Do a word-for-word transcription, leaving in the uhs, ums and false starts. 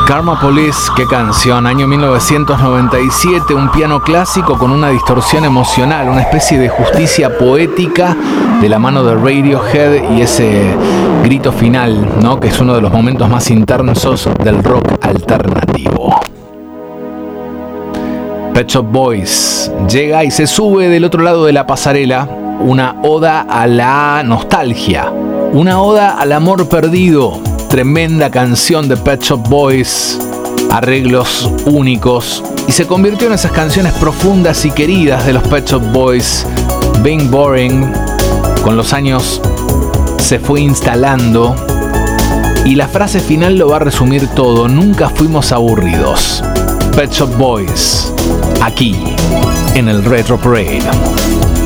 Karma Police, qué canción, año mil novecientos noventa y siete, un piano clásico con una distorsión emocional, una especie de justicia poética de la mano de Radiohead y ese grito final, ¿no? Que es uno de los momentos más intensos del rock alternativo. Pet Shop Boys llega y se sube del otro lado de la pasarela, una oda a la nostalgia, una oda al amor perdido. Tremenda canción de Pet Shop Boys, arreglos únicos, y se convirtió en esas canciones profundas y queridas de los Pet Shop Boys. Being Boring, con los años se fue instalando, y la frase final lo va a resumir todo: nunca fuimos aburridos. Pet Shop Boys, aquí en el Retro Parade.